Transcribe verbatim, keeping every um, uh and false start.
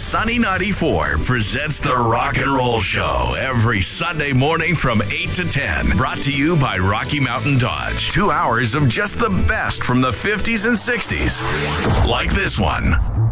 Sunny ninety-four presents the Rock and Roll Show every Sunday morning from eight to ten. Brought to you by Rocky Mountain Dodge. Two hours of just the best from the fifties and sixties. Like this one.